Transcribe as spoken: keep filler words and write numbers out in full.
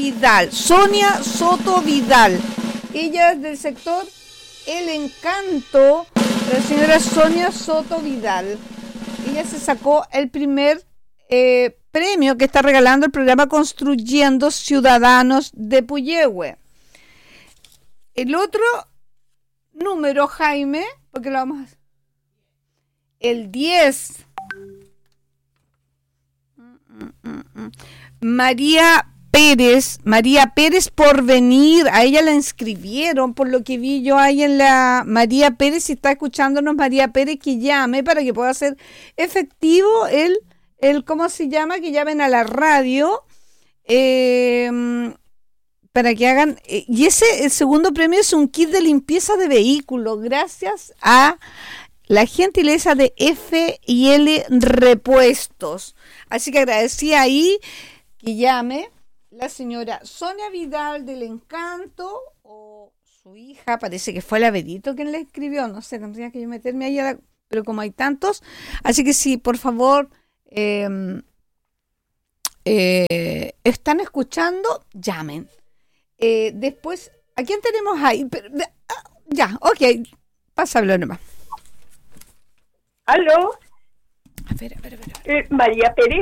Vidal, Sonia Soto Vidal. Ella es del sector El Encanto, la señora Sonia Soto Vidal. Ella se sacó el primer eh, premio que está regalando el programa Construyendo Ciudadanos de Puyehue. El otro número, Jaime, porque lo vamos a hacer. El diez. María Pérez, María Pérez Porvenir, a ella la inscribieron, por lo que vi yo ahí en la María Pérez. Si está escuchándonos María Pérez, que llame para que pueda ser efectivo el, el ¿cómo se llama? Que llamen a la radio, eh, para que hagan, eh, y ese, el segundo premio es un kit de limpieza de vehículos, gracias a la gentileza de F y L Repuestos. Así que agradecí ahí que llame la señora Sonia Vidal del Encanto, o su hija, parece que fue el Averito quien le escribió, no sé, tendría que yo meterme ahí, a la, pero como hay tantos, así que sí, por favor, eh, eh, están escuchando, llamen. Eh, después, ¿a quién tenemos ahí? Pero, ah, ya, ok, pásalo nomás. ¿Aló? A ver, a ver, a ver. A ver. Eh, María Pérez.